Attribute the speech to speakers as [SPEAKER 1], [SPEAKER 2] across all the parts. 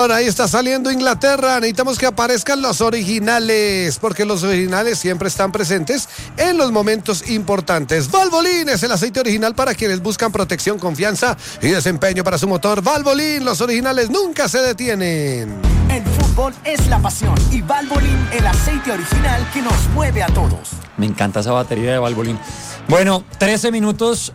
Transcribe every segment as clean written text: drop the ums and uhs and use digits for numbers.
[SPEAKER 1] Ahí está saliendo Inglaterra, necesitamos que aparezcan los originales, porque los originales siempre están presentes en los momentos importantes. Valvoline es el aceite original para quienes buscan protección, confianza y desempeño para su motor. Valvoline, los originales nunca se detienen.
[SPEAKER 2] El fútbol es la pasión y Valvoline, el aceite original que nos mueve a todos.
[SPEAKER 3] Me encanta esa batería de Valvoline. Bueno, 13 minutos,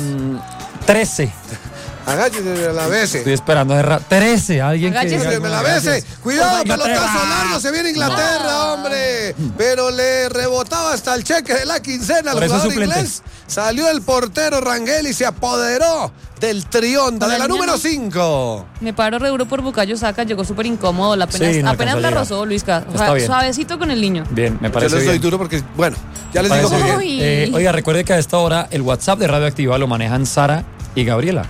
[SPEAKER 3] 13.
[SPEAKER 1] Agáchese, la bese.
[SPEAKER 3] Estoy esperando a 13, alguien que diga,
[SPEAKER 1] me la bese. Cuidado, pelotazo largo, se viene Inglaterra,
[SPEAKER 3] no.
[SPEAKER 1] hombre. Pero le rebotaba hasta el cheque de la quincena al jugador inglés. Salió el portero Rangel y se apoderó del trionda, de la número 5.
[SPEAKER 4] Me paro re duro por Bukayo Saka, llegó súper incómodo, apenas la rozó, Luisca. Suavecito con el niño.
[SPEAKER 3] Bien, me parece
[SPEAKER 1] Yo les doy
[SPEAKER 3] bien.
[SPEAKER 1] duro porque, bueno, ya les digo muy bien.
[SPEAKER 3] Oiga, recuerde que a esta hora el WhatsApp de Radio Activa lo manejan Sara y Gabriela.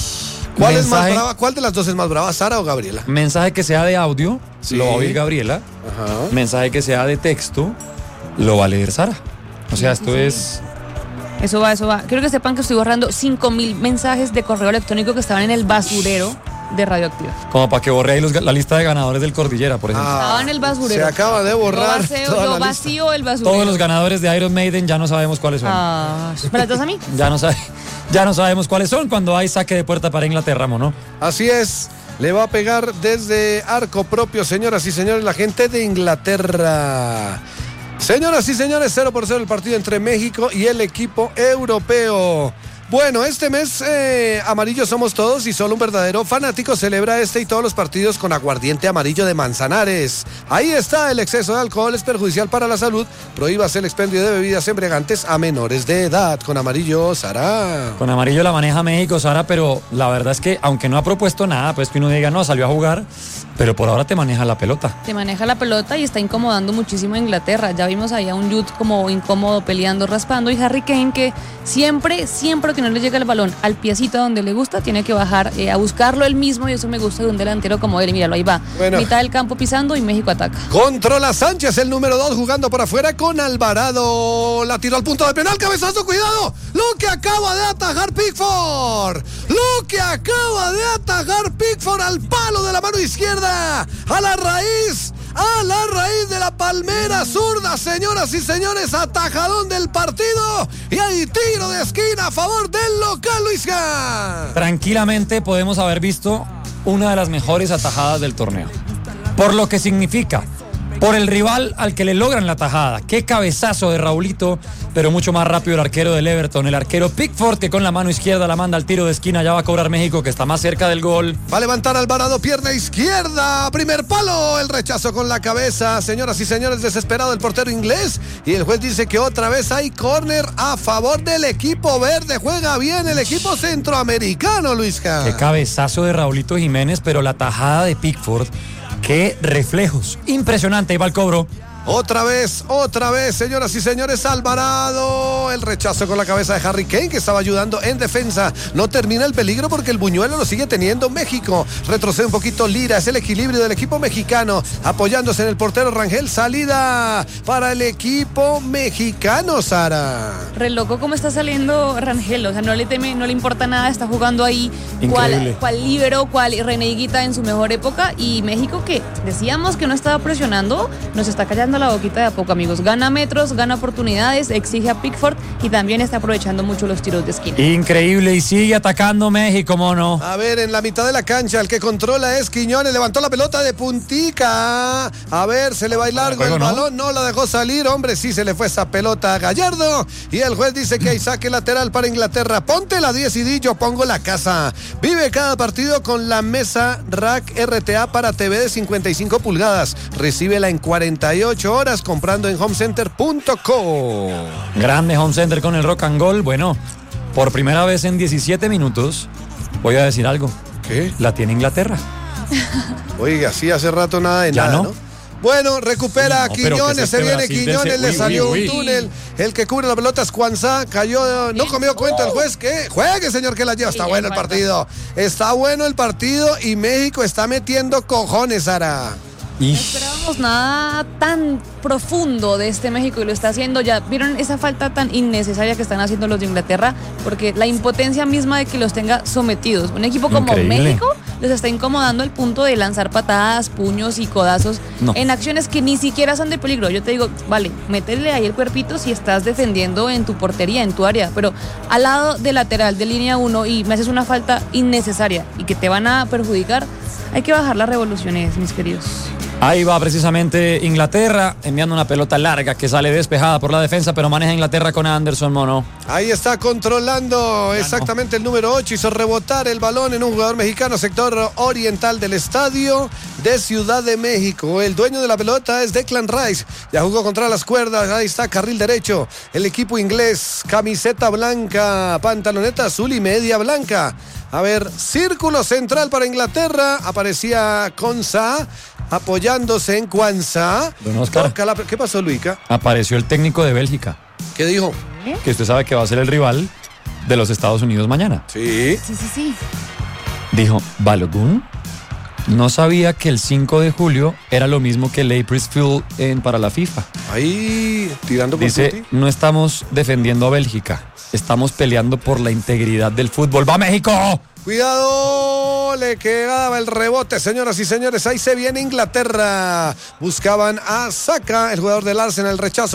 [SPEAKER 1] ¿Cuál es más brava? ¿Cuál de las dos es más brava, Sara o Gabriela?
[SPEAKER 3] Mensaje que sea de audio,
[SPEAKER 1] sí,
[SPEAKER 3] lo va a oír Gabriela.
[SPEAKER 1] Ajá.
[SPEAKER 3] Mensaje que sea de texto, lo va a leer Sara. O sea, esto es...
[SPEAKER 4] Eso va. Quiero que sepan que estoy borrando 5.000 mensajes de correo electrónico que estaban en el basurero de Radioactiva.
[SPEAKER 3] Como para que borre ahí la lista de ganadores del Cordillera, por ejemplo.
[SPEAKER 4] Estaba en el basurero.
[SPEAKER 1] Se acaba de borrar.
[SPEAKER 4] Yo vacío el basurero.
[SPEAKER 3] Todos los ganadores de Iron Maiden ya no sabemos cuáles son.
[SPEAKER 4] ¿Para todos a mí?
[SPEAKER 3] Ya no sabemos cuáles son cuando hay saque de puerta para Inglaterra, ¿no?
[SPEAKER 1] Así es. Le va a pegar desde arco propio, señoras y señores, la gente de Inglaterra. Señoras y señores, 0-0 el partido entre México y el equipo europeo. Bueno, este mes amarillo somos todos y solo un verdadero fanático celebra este y todos los partidos con aguardiente amarillo de Manzanares. Ahí está, el exceso de alcohol es perjudicial para la salud. Prohíbase el expendio de bebidas embriagantes a menores de edad. Con amarillo, Sara.
[SPEAKER 3] Con amarillo la maneja México, Sara, pero la verdad es que aunque no ha propuesto nada, pues que uno diga, no, salió a jugar, pero por ahora te maneja la pelota.
[SPEAKER 4] Te maneja la pelota y está incomodando muchísimo a Inglaterra. Ya vimos ahí a un Jude como incómodo, peleando, raspando, y Harry Kane que siempre que no le llega el balón al piecito donde le gusta, tiene que bajar a buscarlo él mismo, y eso me gusta de un delantero como él. Míralo, ahí va. Bueno. Mitad del campo pisando y México ataca.
[SPEAKER 1] Controla Sánchez, el número 2, jugando por afuera con Alvarado. La tiró al punto de penal, cabezazo, cuidado. Lo que acaba de atajar Pickford. Lo que acaba de atajar Pickford al palo de la mano izquierda. A la raíz de la palmera zurda, señoras y señores, atajadón del partido, y hay tiro de esquina a favor del local, Luisca.
[SPEAKER 3] Tranquilamente podemos haber visto una de las mejores atajadas del torneo, por lo que significa, por el rival al que le logran la tajada. Qué cabezazo de Raulito, pero mucho más rápido el arquero del Everton, el arquero Pickford, que con la mano izquierda la manda al tiro de esquina. Ya va a cobrar México, que está más cerca del gol.
[SPEAKER 1] Va a levantar Alvarado, pierna izquierda, primer palo, el rechazo con la cabeza. Señoras y señores, desesperado el portero inglés, y el juez dice que otra vez hay córner a favor del equipo verde. Juega bien el equipo centroamericano, Luisca.
[SPEAKER 3] Qué cabezazo de Raulito Jiménez, pero la tajada de Pickford, qué reflejos. Impresionante, ahí va el cobro.
[SPEAKER 1] Otra vez, señoras y señores, Alvarado, el rechazo con la cabeza de Harry Kane, que estaba ayudando en defensa. No termina el peligro porque el buñuelo lo sigue teniendo México. Retrocede un poquito Lira, es el equilibrio del equipo mexicano, apoyándose en el portero Rangel. Salida para el equipo mexicano, Sara.
[SPEAKER 4] Re loco cómo está saliendo Rangel, o sea, no le teme, no le importa nada, está jugando ahí cual líbero, cual Reneguita en su mejor época. Y México, que decíamos que no estaba presionando, nos está callando la boquita de a poco, amigos. Gana metros, gana oportunidades, exige a Pickford y también está aprovechando mucho los tiros de esquina.
[SPEAKER 3] Increíble, y sigue atacando México, mono.
[SPEAKER 1] A ver, en la mitad de la cancha, el que controla es Quiñones, levantó la pelota de puntica. A ver, se le va a ir largo el balón, no la dejó salir, hombre, sí se le fue esa pelota a Gallardo, y el juez dice que hay saque lateral para Inglaterra. Ponte la 10 y di, yo pongo la casa. Vive cada partido con la mesa Rack RTA para TV de 55 pulgadas. Recíbela en 48 horas comprando en homecenter.co.
[SPEAKER 3] Grande Home Center con el rock and roll. Bueno, por primera vez en 17 minutos voy a decir algo.
[SPEAKER 1] ¿Qué?
[SPEAKER 3] La tiene Inglaterra.
[SPEAKER 1] Oiga, sí, hace rato nada de
[SPEAKER 3] ya
[SPEAKER 1] nada,
[SPEAKER 3] no.
[SPEAKER 1] ¿no? Bueno, recupera Quiñones, se viene Quiñones, le salió un túnel. El que cubre la pelota es Cuanzá, cayó, no comió cuenta el juez. ¿Qué? Juegue, señor, que la lleva. Está bueno el partido. Está bueno el partido y México está metiendo cojones, Sara.
[SPEAKER 4] No esperábamos nada tan profundo de este México y lo está haciendo. Ya vieron esa falta tan innecesaria que están haciendo los de Inglaterra, porque la impotencia misma de que los tenga sometidos. Un equipo como México los está incomodando al punto de lanzar patadas, puños y codazos en acciones que ni siquiera son de peligro. Yo te digo, vale, métele ahí el cuerpito si estás defendiendo en tu portería, en tu área, pero al lado de lateral de línea 1 y me haces una falta innecesaria y que te van a perjudicar, hay que bajar las revoluciones, mis queridos.
[SPEAKER 3] Ahí va precisamente Inglaterra, enviando una pelota larga que sale despejada por la defensa, pero maneja Inglaterra con Anderson, Mono.
[SPEAKER 1] Ahí está controlando exactamente el número 8, hizo rebotar el balón en un jugador mexicano, sector oriental del estadio de Ciudad de México. El dueño de la pelota es Declan Rice, ya jugó contra las cuerdas, ahí está, carril derecho, el equipo inglés, camiseta blanca, pantaloneta azul y media blanca. A ver, círculo central para Inglaterra, aparecía Konsa apoyándose en Kwanza.
[SPEAKER 3] Don Oscar.
[SPEAKER 1] ¿Qué pasó, Luica?
[SPEAKER 3] Apareció el técnico de Bélgica.
[SPEAKER 1] ¿Qué dijo?
[SPEAKER 3] Que usted sabe que va a ser el rival de los Estados Unidos mañana.
[SPEAKER 1] Sí.
[SPEAKER 4] Sí.
[SPEAKER 3] Dijo, Balogun, no sabía que el 5 de julio era lo mismo que el April Fool para la FIFA.
[SPEAKER 1] Ahí, tirando por
[SPEAKER 3] Dice,
[SPEAKER 1] Tuti.
[SPEAKER 3] no estamos defendiendo a Bélgica, estamos peleando por la integridad del fútbol. ¡Va México!
[SPEAKER 1] Cuidado, le quedaba el rebote, señoras y señores, ahí se viene Inglaterra. Buscaban a Saka, el jugador del Arsenal, rechazo,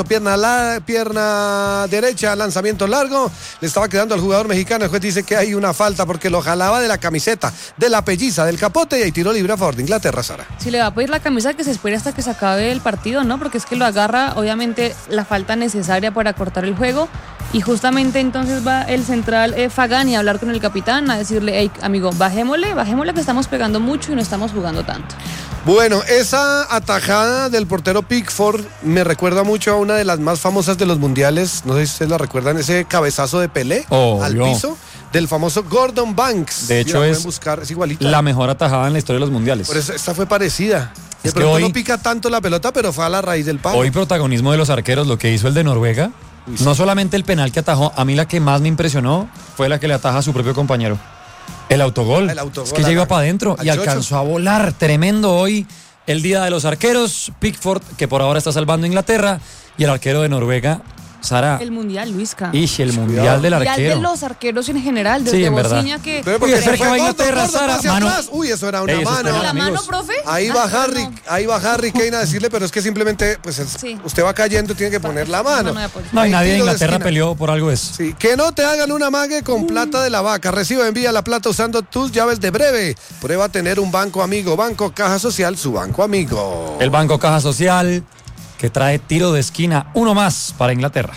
[SPEAKER 1] pierna derecha, lanzamiento largo. Le estaba quedando al jugador mexicano, el juez dice que hay una falta porque lo jalaba de la camiseta, de la pelliza, del capote y ahí tiró libre a favor de Inglaterra, Sara.
[SPEAKER 4] Si le va a pedir la camisa, que se espere hasta que se acabe el partido, ¿no? Porque es que lo agarra, obviamente, la falta necesaria para cortar el juego. Y justamente entonces va el central Fagani a hablar con el capitán, a decirle, hey, amigo, bajémosle que estamos pegando mucho y no estamos jugando tanto.
[SPEAKER 1] Bueno, esa atajada del portero Pickford me recuerda mucho a una de las más famosas de los mundiales. No sé si ustedes la recuerdan, ese cabezazo de Pelé al piso del famoso Gordon Banks.
[SPEAKER 3] De hecho, es
[SPEAKER 1] igualita.
[SPEAKER 3] La mejor atajada en la historia de los mundiales.
[SPEAKER 1] Por eso esta fue parecida. De pronto hoy no pica tanto la pelota, pero fue a la raíz del palo.
[SPEAKER 3] Hoy protagonismo de los arqueros, lo que hizo el de Noruega. Sí. No solamente el penal que atajó, a mí la que más me impresionó fue la que le ataja a su propio compañero. El autogol. Es que ya iba para adentro y alcanzó a volar. Tremendo hoy el día de los arqueros. Pickford, que por ahora está salvando a Inglaterra, y el arquero de Noruega, Sara.
[SPEAKER 4] El mundial, Luisca.
[SPEAKER 3] El mundial del arquero.
[SPEAKER 4] Mundial de los arqueros en general, desde
[SPEAKER 3] en
[SPEAKER 4] Bociña que...
[SPEAKER 3] Uy, espera que va a Inglaterra, Sara.
[SPEAKER 1] Uy, eso era una mano.
[SPEAKER 4] ¿La mano, profe?
[SPEAKER 1] Ahí va Harry Kane a decirle, pero es que simplemente, pues usted va cayendo y tiene que poner la mano.
[SPEAKER 3] No, y nadie de Inglaterra peleó por algo eso.
[SPEAKER 1] Sí, que no te hagan un amague con plata de la vaca. Recibe o envía la plata usando tus llaves de breve. Prueba a tener un banco amigo. Banco Caja Social, su banco amigo.
[SPEAKER 3] El Banco Caja Social, que trae tiro de esquina, uno más para Inglaterra.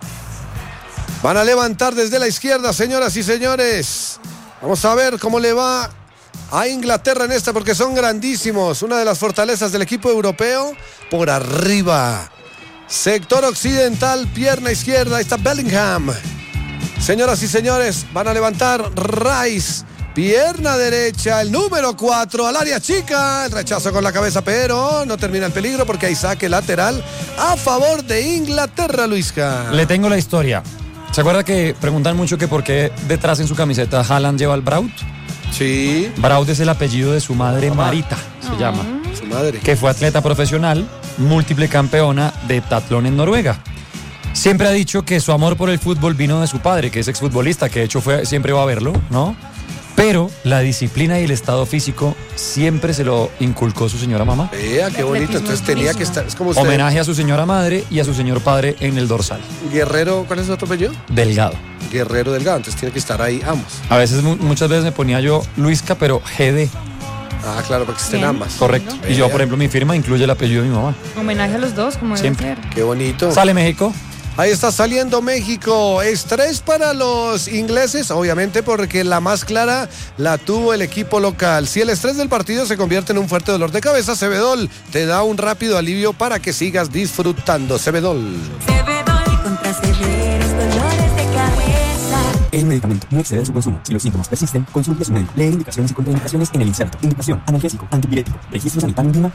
[SPEAKER 1] Van a levantar desde la izquierda, señoras y señores. Vamos a ver cómo le va a Inglaterra en esta, porque son grandísimos. Una de las fortalezas del equipo europeo, por arriba. Sector occidental, pierna izquierda, ahí está Bellingham. Señoras y señores, van a levantar Rice. Pierna derecha, el número 4 al área chica. El rechazo con la cabeza, pero no termina el peligro porque hay saque lateral a favor de Inglaterra, Luisca.
[SPEAKER 3] Le tengo la historia. ¿Se acuerda que preguntan mucho que por qué detrás en su camiseta Haaland lleva el Braut?
[SPEAKER 1] Sí.
[SPEAKER 3] Braut es el apellido de su madre, Marita, se llama.
[SPEAKER 1] Su madre.
[SPEAKER 3] Que fue atleta profesional, múltiple campeona de heptatlón en Noruega. Siempre ha dicho que su amor por el fútbol vino de su padre, que es exfutbolista, que de hecho siempre va a verlo, ¿no? Pero la disciplina y el estado físico siempre se lo inculcó su señora mamá.
[SPEAKER 1] Vea, qué bonito. Entonces tenía que estar. Es como usted.
[SPEAKER 3] Homenaje a su señora madre y a su señor padre en el dorsal.
[SPEAKER 1] Guerrero, ¿cuál es su otro apellido?
[SPEAKER 3] Delgado.
[SPEAKER 1] Guerrero Delgado, entonces tiene que estar ahí ambos.
[SPEAKER 3] A veces, muchas veces me ponía yo Luisca, pero GD.
[SPEAKER 1] Ah, claro, porque estén ambas.
[SPEAKER 3] Correcto. Y yo, por ejemplo, mi firma incluye el apellido de mi mamá.
[SPEAKER 4] Homenaje a los dos, como
[SPEAKER 3] siempre.
[SPEAKER 4] Debe ser.
[SPEAKER 1] Qué bonito.
[SPEAKER 3] Sale México.
[SPEAKER 1] Ahí está saliendo México. Estrés para los ingleses, obviamente, porque la más clara la tuvo el equipo local. Si el estrés del partido se convierte en un fuerte dolor de cabeza, Cebedol te da un rápido alivio para que sigas disfrutando. Cebedol.
[SPEAKER 5] Cebedol contra severos dolores de cabeza.
[SPEAKER 6] Es un medicamento, no exceder su consumo. Si los síntomas persisten, consulte a su médico. Lee indicaciones y contraindicaciones en el inserto. Indicación: analgésico, antipirético. Registro sanitario INVIMA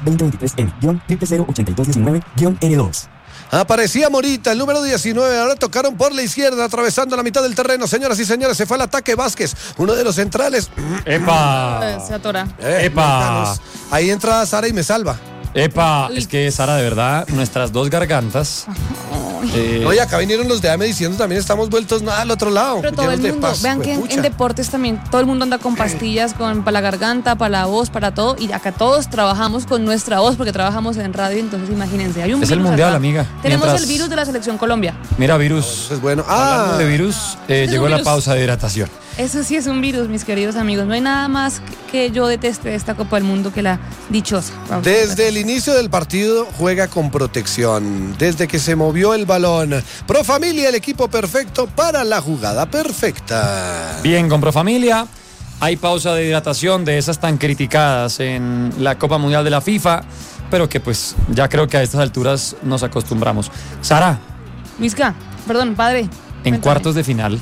[SPEAKER 6] 2023N-00082-N2.
[SPEAKER 1] Aparecía Morita, el número 19, ahora tocaron por la izquierda, atravesando la mitad del terreno. Señoras y señores, se fue al ataque Vázquez, uno de los centrales.
[SPEAKER 3] ¡Epa!
[SPEAKER 4] Se atora.
[SPEAKER 3] ¡Epa!
[SPEAKER 1] Ahí entra Sara y me salva.
[SPEAKER 3] ¡Epa! Es que, Sara, de verdad, nuestras dos gargantas
[SPEAKER 1] Oye, acá vinieron los de AME diciendo también estamos vueltos al otro lado.
[SPEAKER 4] Pero todo el mundo, vean que en deportes también todo el mundo anda con pastillas para la garganta, para la voz, para todo, y acá todos trabajamos con nuestra voz porque trabajamos en radio, entonces imagínense, hay un virus
[SPEAKER 3] el mundial,
[SPEAKER 4] acá.
[SPEAKER 3] amiga.
[SPEAKER 4] Tenemos el virus de la selección Colombia.
[SPEAKER 3] Mira, virus.
[SPEAKER 1] Es bueno.
[SPEAKER 3] Hablando de virus, llegó la pausa de hidratación.
[SPEAKER 4] Eso sí es un virus, mis queridos amigos. No hay nada más que yo deteste de esta Copa del Mundo que la dichosa.
[SPEAKER 1] Desde el inicio del partido juega con protección. Desde que se movió el balón. Pro Familia, el equipo perfecto para la jugada perfecta.
[SPEAKER 3] Bien, con Pro Familia. Hay pausa de hidratación de esas tan criticadas en la Copa Mundial de la FIFA, pero que pues ya creo que a estas alturas nos acostumbramos. Sara.
[SPEAKER 4] Misca, perdón, padre.
[SPEAKER 3] En
[SPEAKER 4] cuéntame.
[SPEAKER 3] cuartos de final.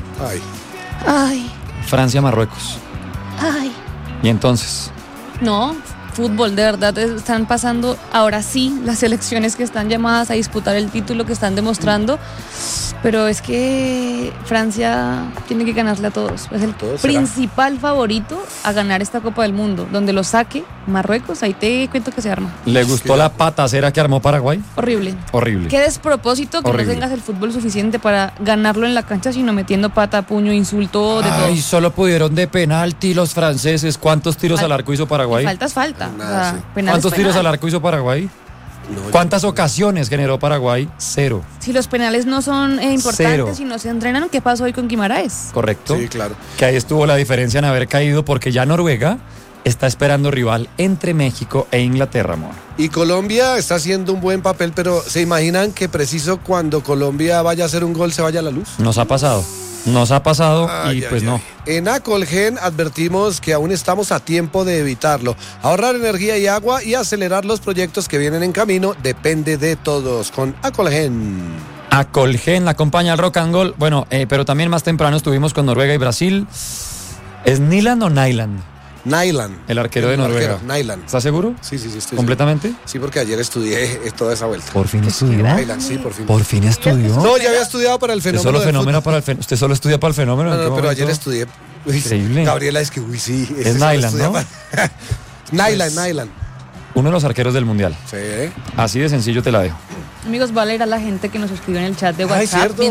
[SPEAKER 4] Ay.
[SPEAKER 3] Francia-Marruecos.
[SPEAKER 4] Ay.
[SPEAKER 3] Y entonces.
[SPEAKER 4] No, fútbol, de verdad, están pasando ahora sí las selecciones que están llamadas a disputar el título, que están demostrando, pero es que Francia tiene que ganarle a todos. Es el principal favorito a ganar esta Copa del Mundo. Donde lo saque Marruecos, ahí te cuento que se arma.
[SPEAKER 3] ¿Le gustó la patacera que armó Paraguay?
[SPEAKER 4] Horrible.
[SPEAKER 3] Horrible.
[SPEAKER 4] Qué despropósito que
[SPEAKER 3] Horrible.
[SPEAKER 4] no tengas el fútbol suficiente para ganarlo en la cancha, sino metiendo pata, puño, insulto, de todo.
[SPEAKER 3] Ay, solo pudieron de penalti los franceses. ¿Cuántos tiros al arco hizo Paraguay?
[SPEAKER 4] Falta es falta.
[SPEAKER 1] Nada, sí.
[SPEAKER 3] ¿Cuántos tiros al arco hizo Paraguay? ¿Cuántas ocasiones generó Paraguay? 0.
[SPEAKER 4] Si los penales no son importantes y no se entrenan, ¿qué pasó hoy con Guimaraes?
[SPEAKER 3] Correcto.
[SPEAKER 1] Sí, claro.
[SPEAKER 3] Que ahí estuvo la diferencia en haber caído, porque ya Noruega está esperando rival entre México e Inglaterra, amor.
[SPEAKER 1] Y Colombia está haciendo un buen papel, pero ¿se imaginan que preciso cuando Colombia vaya a hacer un gol se vaya la luz?
[SPEAKER 3] Nos ha pasado y pues no.
[SPEAKER 1] En Acolgen advertimos que aún estamos a tiempo de evitarlo. Ahorrar energía y agua y acelerar los proyectos que vienen en camino depende de todos. Con Acolgen.
[SPEAKER 3] Acolgen acompaña al Rock and Roll. Bueno, pero también más temprano estuvimos con Noruega y Brasil. ¿Es Nyland o Nyland?
[SPEAKER 1] Nyland.
[SPEAKER 3] El arquero de Noruega.
[SPEAKER 1] Nyland.
[SPEAKER 3] ¿Estás seguro?
[SPEAKER 1] Sí, estoy
[SPEAKER 3] ¿Completamente?
[SPEAKER 1] seguro. Sí, porque ayer estudié toda esa vuelta.
[SPEAKER 3] ¿Por fin estudió?
[SPEAKER 1] Nyland, sí, por fin.
[SPEAKER 3] ¿Por fin estudió?
[SPEAKER 1] No, ya había estudiado para el fenómeno.
[SPEAKER 3] ¿Usted solo estudia para el fenómeno?
[SPEAKER 1] No, pero ayer estudié.
[SPEAKER 3] Increíble.
[SPEAKER 1] Gabriela, es que, sí.
[SPEAKER 3] Es Nyland, ¿no?
[SPEAKER 1] Nyland.
[SPEAKER 3] Uno de los arqueros del Mundial.
[SPEAKER 1] Sí.
[SPEAKER 3] Así de sencillo te la dejo.
[SPEAKER 4] Amigos, va a leer a la gente que nos escribe en el chat de
[SPEAKER 1] Ay,
[SPEAKER 4] WhatsApp.
[SPEAKER 1] cierto.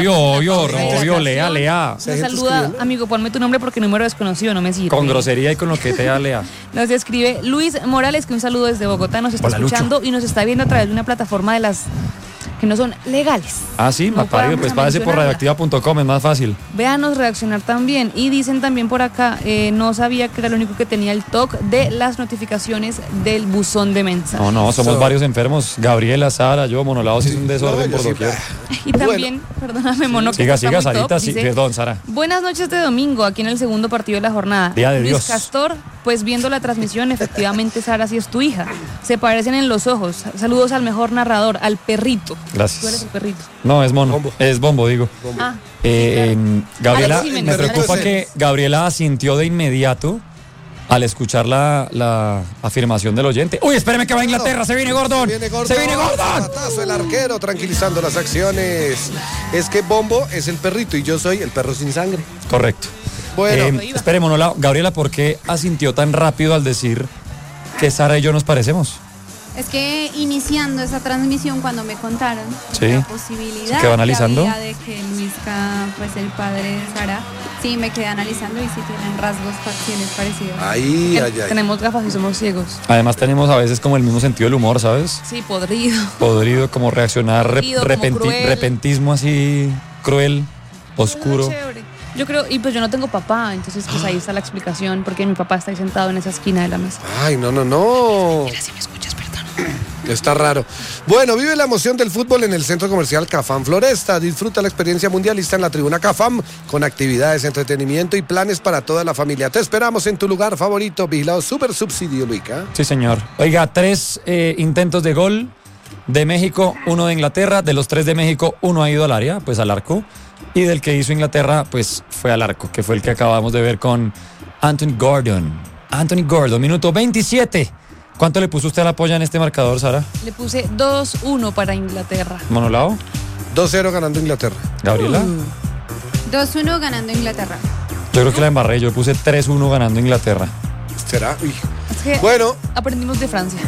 [SPEAKER 3] Obvio, lea.
[SPEAKER 4] Nos saluda, amigo, ponme tu nombre porque número desconocido no me sirve.
[SPEAKER 3] Con grosería y con lo que te da, lea.
[SPEAKER 4] Nos escribe Luis Morales, que un saludo desde Bogotá, nos está
[SPEAKER 3] Hola,
[SPEAKER 4] escuchando y nos está viendo a través de una plataforma de las que no son legales.
[SPEAKER 3] Ah, sí,
[SPEAKER 4] No
[SPEAKER 3] Macario, pues pásese por radioactiva.com, es más fácil.
[SPEAKER 4] Véanos reaccionar también. Y dicen también por acá, no sabía que era el único que tenía el toque de las notificaciones del buzón de mensajes.
[SPEAKER 3] No, somos varios enfermos. Gabriela, Sara, yo, Monolados, hizo un desorden por doquier.
[SPEAKER 4] Y también, perdóname, Mono, que
[SPEAKER 3] Siga,
[SPEAKER 4] está muy
[SPEAKER 3] Sarita,
[SPEAKER 4] top,
[SPEAKER 3] sí,
[SPEAKER 4] dice,
[SPEAKER 3] perdón, Sara.
[SPEAKER 4] buenas noches de domingo, aquí en el segundo partido de la jornada.
[SPEAKER 3] Día de
[SPEAKER 4] Luis
[SPEAKER 3] Dios.
[SPEAKER 4] Castor, pues viendo la transmisión, efectivamente, Sara, sí es tu hija. Se parecen en los ojos. Saludos al mejor narrador, al perrito.
[SPEAKER 3] Gracias.
[SPEAKER 4] Tú eres el perrito.
[SPEAKER 3] No, es Mono.
[SPEAKER 1] Bombo.
[SPEAKER 3] Es Bombo, digo.
[SPEAKER 4] Ah,
[SPEAKER 3] Gabriela,
[SPEAKER 4] Alex
[SPEAKER 3] me
[SPEAKER 4] Jiménez.
[SPEAKER 3] preocupa que Gabriela asintió de inmediato al escuchar la afirmación del oyente. Uy, espéreme que va a Inglaterra, se viene Gordon.
[SPEAKER 1] Se viene
[SPEAKER 3] Gordon.
[SPEAKER 1] Patazo el arquero, tranquilizando las acciones. Es que Bombo es el perrito y yo soy el perro sin sangre.
[SPEAKER 3] Correcto.
[SPEAKER 1] Bueno,
[SPEAKER 3] Espere, Monolao. Gabriela, ¿por qué asintió tan rápido al decir que Sara y yo nos parecemos?
[SPEAKER 7] Es que iniciando esa transmisión, cuando me contaron
[SPEAKER 3] Sí.
[SPEAKER 7] la posibilidad
[SPEAKER 3] ¿Se quedó analizando?
[SPEAKER 7] que había de que Luisca fuese el padre de Sara, sí, me quedé analizando y sí tienen rasgos facciales parecidos.
[SPEAKER 1] ay.
[SPEAKER 4] tenemos gafas y somos ciegos.
[SPEAKER 3] Además tenemos a veces como el mismo sentido del humor, ¿sabes?
[SPEAKER 4] Sí, podrido.
[SPEAKER 3] Podrido, como reaccionar,
[SPEAKER 4] Podrido, como cruel.
[SPEAKER 3] repentismo así, cruel, oscuro.
[SPEAKER 4] Chévere. Yo creo, y pues yo no tengo papá, entonces pues ahí está la explicación, porque mi papá está ahí sentado en esa esquina de la mesa.
[SPEAKER 1] Ay, no.
[SPEAKER 4] Mira, si me escuchas, perdón.
[SPEAKER 1] Está raro. Bueno, vive la emoción del fútbol en el Centro Comercial Cafam Floresta. Disfruta la experiencia mundialista en la tribuna Cafam con actividades, entretenimiento y planes para toda la familia. Te esperamos en tu lugar favorito. Vigilado Super Subsidio, Luica.
[SPEAKER 3] Sí, señor. Oiga, 3 intentos de gol de México, 1 de Inglaterra. De los 3 de México, 1 ha ido al área, pues al arco. Y del que hizo Inglaterra, pues fue al arco, que fue el que acabamos de ver con Anthony Gordon. Anthony Gordon, minuto 27. ¿Cuánto le puso usted a la polla en este marcador, Sara?
[SPEAKER 4] Le puse 2-1 para Inglaterra.
[SPEAKER 3] ¿Monolao?
[SPEAKER 1] 2-0 ganando Inglaterra.
[SPEAKER 3] ¿Gabriela?
[SPEAKER 7] 2-1 ganando Inglaterra.
[SPEAKER 3] Yo creo que la embarré, yo puse 3-1 ganando Inglaterra.
[SPEAKER 1] ¿Será? Uy.
[SPEAKER 4] Es que
[SPEAKER 1] Bueno.
[SPEAKER 4] aprendimos de Francia.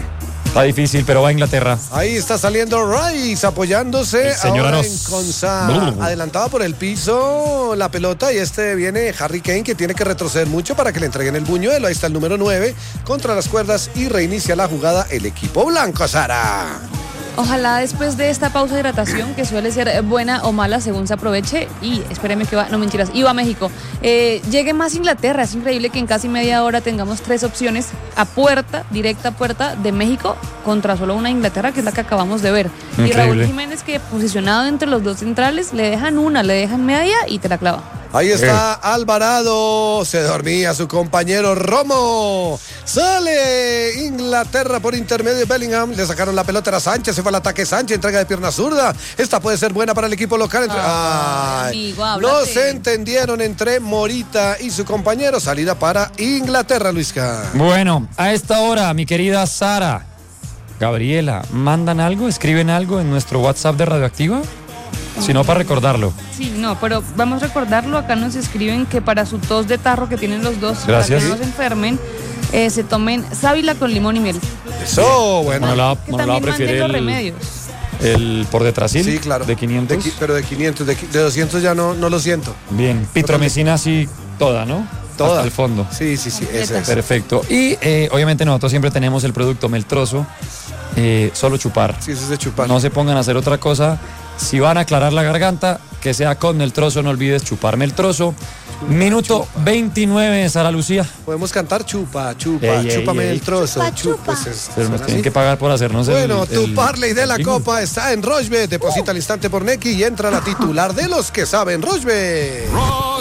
[SPEAKER 3] Está difícil, pero va a Inglaterra.
[SPEAKER 1] Ahí está saliendo Rice apoyándose.
[SPEAKER 3] El señor
[SPEAKER 1] ahora
[SPEAKER 3] Aros.
[SPEAKER 1] en Konsa. Adelantaba por el viene la pelota y viene Harry Kane, que tiene que retroceder mucho para que le entreguen el buñuelo. Ahí está el número 9 contra las cuerdas y reinicia la jugada el equipo blanco, Sara.
[SPEAKER 4] Ojalá después de esta pausa de hidratación, que suele ser buena o mala según se aproveche, y espéreme que va, no mentiras, iba a México, llegue más Inglaterra. Es increíble que en casi media hora tengamos 3 opciones a puerta, directa a puerta de México, contra solo una Inglaterra, que es la que acabamos de ver.
[SPEAKER 3] Increíble.
[SPEAKER 4] Y Raúl Jiménez, que posicionado entre los dos centrales, le dejan media y te la clava.
[SPEAKER 1] Ahí está Alvarado, se dormía su compañero Romo. Sale Inglaterra por intermedio de Bellingham. Le sacaron la pelota a Sánchez, se fue al ataque Sánchez, entrega de pierna zurda. Esta puede ser buena para el equipo local.
[SPEAKER 4] Amigo,
[SPEAKER 1] no
[SPEAKER 4] háblate.
[SPEAKER 1] se entendieron entre Morita y su compañero. Salida para Inglaterra, Luisca.
[SPEAKER 3] Bueno, a esta hora, mi querida Sara, Gabriela, ¿mandan algo? ¿Escriben algo en nuestro WhatsApp de Radioactiva? Si no, para recordarlo.
[SPEAKER 4] Sí, no, pero vamos a recordarlo. Acá nos escriben que para su tos de tarro que tienen los dos,
[SPEAKER 3] Gracias.
[SPEAKER 4] para que no se enfermen, se tomen sábila con limón y miel.
[SPEAKER 1] Eso, bueno.
[SPEAKER 3] Manolao
[SPEAKER 4] Que también
[SPEAKER 3] prefiere
[SPEAKER 4] manden los remedios.
[SPEAKER 3] el por detrasil.
[SPEAKER 1] Sí, claro.
[SPEAKER 3] De 500.
[SPEAKER 1] Pero de 500, de 200 ya no lo siento.
[SPEAKER 3] Bien, pitromicina sí, toda, ¿no?
[SPEAKER 1] Toda.
[SPEAKER 3] Hasta el fondo.
[SPEAKER 1] Sí, ese es.
[SPEAKER 3] Perfecto. Y obviamente nosotros siempre tenemos el producto Meltrozo, solo chupar.
[SPEAKER 1] Sí, ese es de chupar.
[SPEAKER 3] No se pongan a hacer otra cosa. Si van a aclarar la garganta, que sea con Meltrozo, no olvides chupar Meltrozo. Minuto 29, Sara Lucía.
[SPEAKER 1] Podemos cantar chupa,
[SPEAKER 3] Ey,
[SPEAKER 1] chúpame
[SPEAKER 3] ey.
[SPEAKER 1] el trozo.
[SPEAKER 4] Chupa.
[SPEAKER 3] Pero nos
[SPEAKER 1] ¿Suena
[SPEAKER 3] tienen
[SPEAKER 1] así?
[SPEAKER 3] que pagar por hacernos
[SPEAKER 1] Bueno,
[SPEAKER 3] el
[SPEAKER 1] tu parlay de la
[SPEAKER 3] jingle.
[SPEAKER 1] Copa está en Rochebet. Deposita al instante por Nequi y entra la titular de los que saben Rochebet.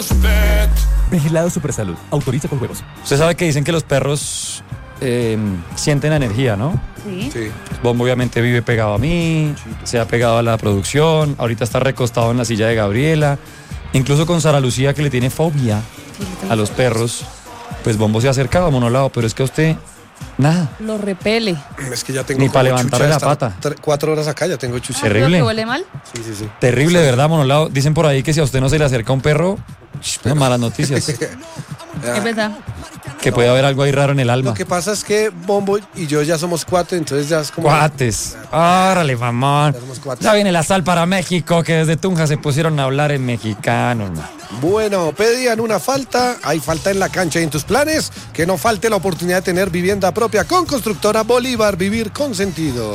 [SPEAKER 6] Vigilado Supersalud. Autoriza con juegos.
[SPEAKER 3] Usted sabe que dicen que los perros sienten la energía, ¿no?
[SPEAKER 4] Sí.
[SPEAKER 1] Sí.
[SPEAKER 3] Bombo obviamente vive pegado a mí, se ha pegado a la producción, ahorita está recostado en la silla de Gabriela, incluso con Sara Lucía, que le tiene fobia a los perros, pues Bombo se ha acercado a Monolao, pero es que a usted, nada.
[SPEAKER 4] Lo repele.
[SPEAKER 1] Es que ya tengo
[SPEAKER 3] Ni
[SPEAKER 1] como
[SPEAKER 3] para levantarle
[SPEAKER 1] chucha
[SPEAKER 3] la
[SPEAKER 1] hasta
[SPEAKER 3] pata.
[SPEAKER 1] 4 horas acá, ya tengo chucha.
[SPEAKER 3] Terrible.
[SPEAKER 4] ¿Creo que huele mal?
[SPEAKER 1] Sí.
[SPEAKER 3] Terrible, de verdad, Monolao. Dicen por ahí que si a usted no se le acerca un perro, malas noticias,
[SPEAKER 4] Es verdad.
[SPEAKER 3] que puede haber algo ahí raro en el alma.
[SPEAKER 1] Lo que pasa es que Bombo y yo ya somos 4, entonces ya es como...
[SPEAKER 3] Cuates. Árale, mamón.
[SPEAKER 1] Ya somos cuates.
[SPEAKER 3] Ya viene la sal para México, que desde Tunja se pusieron a hablar en mexicano, hermano.
[SPEAKER 1] Bueno, pedían una falta, hay falta en la cancha y en tus planes, que no falte la oportunidad de tener vivienda propia con Constructora Bolívar, vivir con sentido.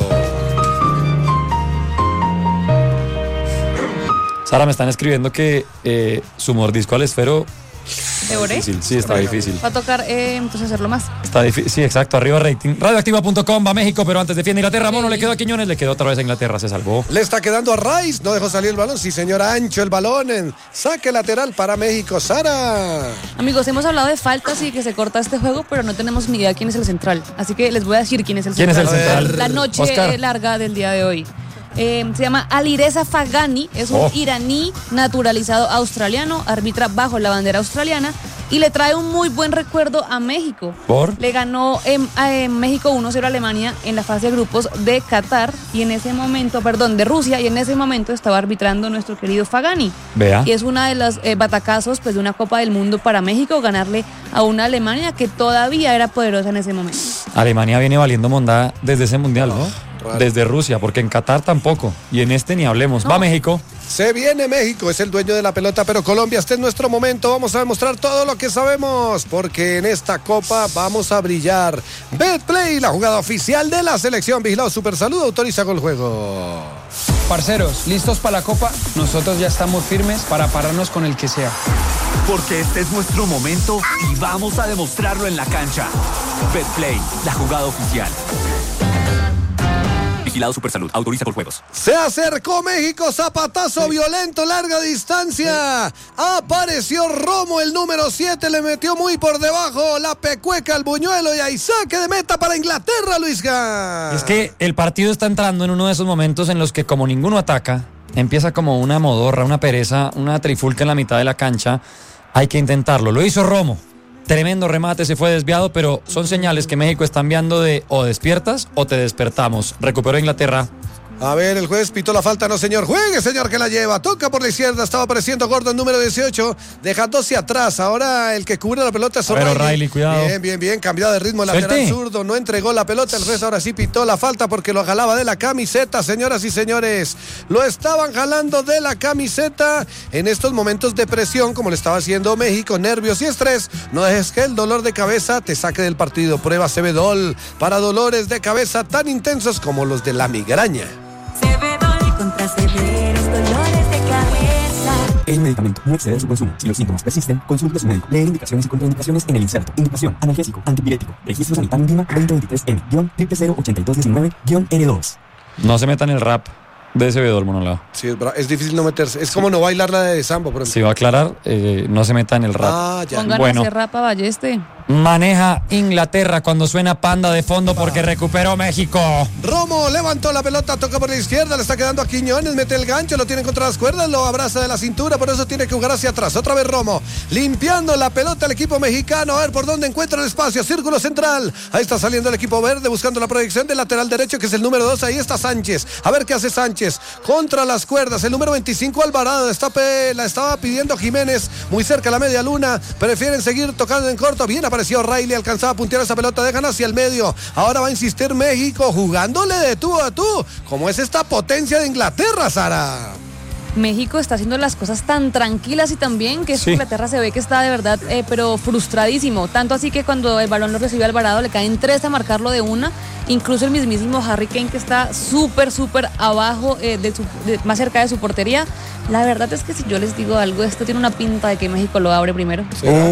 [SPEAKER 3] Sara, me están escribiendo que su mordisco al esfero
[SPEAKER 4] ¿Te oré?
[SPEAKER 3] difícil. Sí, está difícil.
[SPEAKER 4] Va a tocar entonces hacerlo más.
[SPEAKER 3] Está difícil. Sí, exacto. Arriba rating. Radioactiva.com va a México, pero antes defiende Inglaterra. Mono le quedó a Quiñones, le quedó otra vez a Inglaterra. Se salvó.
[SPEAKER 1] Le está quedando a Rice, no dejó salir el balón. Sí, señora, ancho el balón en saque lateral para México. Sara.
[SPEAKER 4] Amigos, hemos hablado de faltas y que se corta este juego, pero no tenemos ni idea quién es el central. Así que les voy a decir quién es el
[SPEAKER 3] ¿Quién es
[SPEAKER 4] central.
[SPEAKER 3] el central?
[SPEAKER 4] La noche
[SPEAKER 3] Oscar.
[SPEAKER 4] larga del día de hoy. Se llama Alireza Faghani, es un iraní naturalizado australiano, arbitra bajo la bandera australiana y le trae un muy buen recuerdo a México.
[SPEAKER 3] ¿Por?
[SPEAKER 4] Le ganó en México 1-0 a Alemania en la fase de grupos de Qatar y en ese momento, de Rusia, y en ese momento estaba arbitrando nuestro querido Faghani.
[SPEAKER 3] Vea.
[SPEAKER 4] Y es una de los batacazos pues, de una Copa del Mundo para México, ganarle a una Alemania que todavía era poderosa en ese momento.
[SPEAKER 3] Alemania viene valiendo mondada desde ese mundial, ¿no?
[SPEAKER 1] Raro.
[SPEAKER 3] Desde Rusia, porque en Qatar tampoco. Y en este ni hablemos. Va México.
[SPEAKER 1] Se viene México, es el dueño de la pelota, pero Colombia, este es nuestro momento. Vamos a demostrar todo lo que sabemos, porque en esta Copa vamos a brillar. Betplay, la jugada oficial de la selección. Vigilado Supersalud, autoriza con el juego.
[SPEAKER 8] Parceros, ¿listos para la Copa? Nosotros ya estamos firmes para pararnos con el que sea.
[SPEAKER 2] Porque este es nuestro momento y vamos a demostrarlo en la cancha. Betplay, la jugada oficial. Vigilado Supersalud, autoriza por juegos.
[SPEAKER 1] Se acercó México, zapatazo violento, larga distancia. Apareció Romo, el número 7, le metió muy por debajo la pecueca al buñuelo y ahí saque de meta para Inglaterra, Luisga.
[SPEAKER 3] Es que el partido está entrando en uno de esos momentos en los que como ninguno ataca, empieza como una modorra, una pereza, una trifulca en la mitad de la cancha. Hay que intentarlo. Lo hizo Romo. Tremendo remate, se fue desviado, pero son señales que México está enviando de o despiertas o te despertamos. Recuperó Inglaterra.
[SPEAKER 1] A ver, el juez pitó la falta, no señor. Juegue, señor, que la lleva. Toca por la izquierda, estaba apareciendo Gordon, número 18, dejándose atrás. Ahora el que cubre la pelota es
[SPEAKER 3] Pero O'Reilly, cuidado.
[SPEAKER 1] Bien, cambiado de ritmo, lateral zurdo, no entregó la pelota. El juez ahora sí pitó la falta porque lo jalaba de la camiseta, señoras y señores. Lo estaban jalando de la camiseta en estos momentos de presión, como le estaba haciendo México, nervios y estrés. No dejes que el dolor de cabeza te saque del partido. Prueba Cebedol para dolores de cabeza tan intensos como los de la migraña.
[SPEAKER 5] Cebedol contra severos dolores de cabeza.
[SPEAKER 6] El medicamento no excede su consumo. Si los síntomas persisten, consulte a su médico. Leer indicaciones y contraindicaciones en el inserto. Indicación: analgésico, antipirético. Registro sanitario INVIMA 2023M-00082-N2.
[SPEAKER 3] No se metan el rap de ese Cebedol, Monolao.
[SPEAKER 1] Sí, es difícil no meterse. Es como no bailar la de Sambo, por ejemplo.
[SPEAKER 3] Si va a aclarar, no se meta en el rap.
[SPEAKER 1] Ya.
[SPEAKER 4] Pongan
[SPEAKER 3] Bueno.
[SPEAKER 4] ese rap a Balleste.
[SPEAKER 3] Maneja Inglaterra cuando suena Panda de fondo porque recuperó México.
[SPEAKER 1] Romo levantó la pelota, toca por la izquierda, le está quedando a Quiñones, mete el gancho, lo tiene contra las cuerdas, lo abraza de la cintura, por eso tiene que jugar hacia atrás. Otra vez Romo, limpiando la pelota el equipo mexicano, a ver por dónde encuentra el espacio, círculo central. Ahí está saliendo el equipo verde, buscando la proyección del lateral derecho, que es el número 2, ahí está Sánchez. A ver qué hace Sánchez, contra las cuerdas, el número 25 Alvarado, la estaba pidiendo Jiménez, muy cerca a la media luna, prefieren seguir tocando en corto, bien apareció O'Reilly, alcanzaba a puntear esa pelota, dejan hacia el medio, ahora va a insistir México, jugándole de tú a tú, como es esta potencia de Inglaterra, Sara.
[SPEAKER 4] México está haciendo las cosas tan tranquilas y tan bien que Inglaterra se ve que está de verdad, pero frustradísimo. Tanto así que cuando el balón lo recibe Alvarado, le caen 3 a marcarlo de una. Incluso el mismísimo Harry Kane, que está súper abajo, más cerca de su portería. La verdad es que si yo les digo algo, esto tiene una pinta de que México lo abre primero.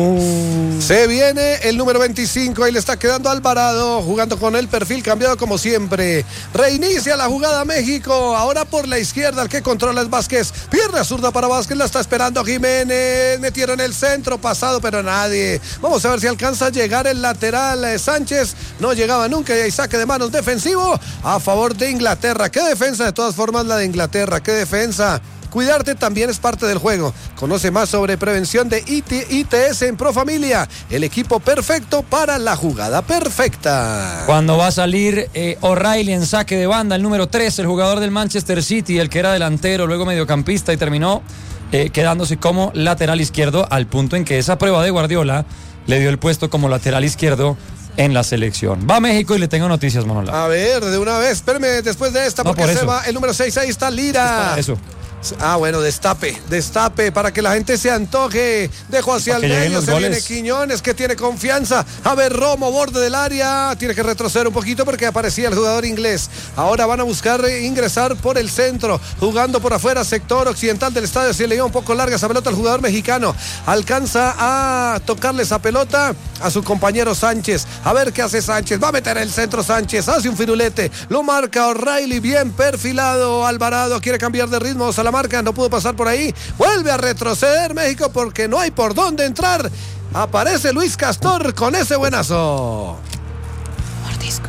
[SPEAKER 1] Se viene el número 25, ahí le está quedando Alvarado, jugando con el perfil cambiado como siempre. Reinicia la jugada México, ahora por la izquierda, el que controla es Vázquez. Pierna zurda para Vázquez, la está esperando Jiménez. Metieron el centro pasado, pero nadie. Vamos a ver si alcanza a llegar el lateral. Sánchez no llegaba nunca y hay saque de manos defensivo a favor de Inglaterra. Qué defensa de todas formas la de Inglaterra, qué defensa. Cuidarte también es parte del juego. Conoce más sobre prevención de ITS en Profamilia, el equipo perfecto para la jugada perfecta.
[SPEAKER 3] Cuando va a salir O'Reilly en saque de banda, el número 3, el jugador del Manchester City, el que era delantero, luego mediocampista y terminó quedándose como lateral izquierdo, al punto en que esa prueba de Guardiola le dio el puesto como lateral izquierdo en la selección. Va a México y le tengo noticias, Manolo.
[SPEAKER 1] A ver, de una vez, espérame después de esta, porque se va el número 6, ahí está Lira.
[SPEAKER 3] Eso.
[SPEAKER 1] Ah, bueno, destape para que la gente se antoje. Dejo hacia el medio, se viene Quiñones, que tiene confianza. A ver, Romo, borde del área. Tiene que retroceder un poquito porque aparecía el jugador inglés. Ahora van a buscar ingresar por el centro, jugando por afuera, sector occidental del estadio. Se le dio un poco larga esa pelota al jugador mexicano. Alcanza a tocarle esa pelota a su compañero Sánchez. A ver qué hace Sánchez. Va a meter el centro Sánchez, hace un firulete. Lo marca O'Reilly, bien perfilado. Alvarado quiere cambiar de ritmo a la marca, no pudo pasar por ahí. Vuelve a retroceder México porque no hay por dónde entrar. Aparece Luis Castor con ese buenazo.
[SPEAKER 4] Mordisco.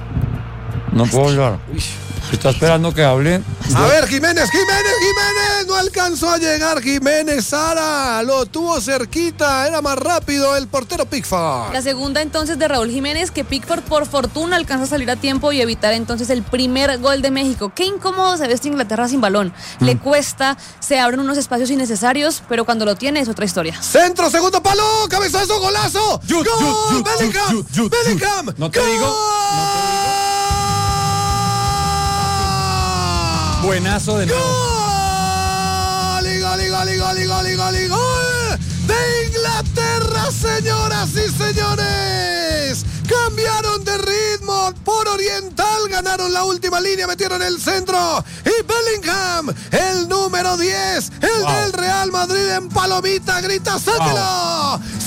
[SPEAKER 3] No puedo hablar. Está esperando que hable.
[SPEAKER 1] A ver, Jiménez, no alcanzó a llegar Jiménez. Sara lo tuvo cerquita, era más rápido el portero Pickford.
[SPEAKER 4] La segunda entonces de Raúl Jiménez, que Pickford por fortuna alcanza a salir a tiempo y evitar entonces el primer gol de México. Qué incómodo se ve esta Inglaterra sin balón. Le cuesta, se abren unos espacios innecesarios, pero cuando lo tiene es otra historia.
[SPEAKER 1] Centro, segundo palo, cabezazo, golazo. ¡Gol! Bellingham.
[SPEAKER 3] No te digo. Buenazo de nuevo.
[SPEAKER 1] ¡Gol! De Inglaterra, señoras y señores. Cambiaron de ritmo por Oriental, ganaron la última línea, metieron el centro y Bellingham, el número 10, el del Real Madrid en palomita, grita, sáquelo.